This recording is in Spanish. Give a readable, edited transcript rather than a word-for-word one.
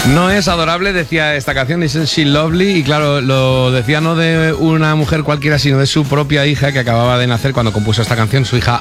No es adorable, decía esta canción, Isn't She Lovely, y claro, lo decía no de una mujer cualquiera, sino de su propia hija que acababa de nacer cuando compuso esta canción, su hija